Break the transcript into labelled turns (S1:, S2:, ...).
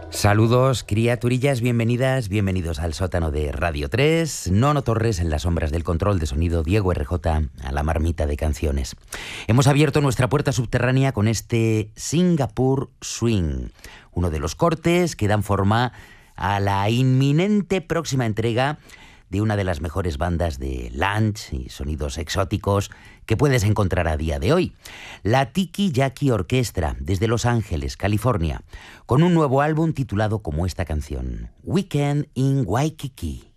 S1: Saludos, criaturillas, bienvenidos al sótano de Radio 3. Nono Torres en las sombras del control de sonido, Diego RJ a la marmita de canciones. Hemos abierto nuestra puerta subterránea con este Singapore Swing, uno de los cortes que dan forma a la inminente próxima entrega de una de las mejores bandas de lounge y sonidos exóticos que puedes encontrar a día de hoy. La Tiki Yaki Orquestra, desde Los Ángeles, California, con un nuevo álbum titulado como esta canción, Weekend in Waikiki.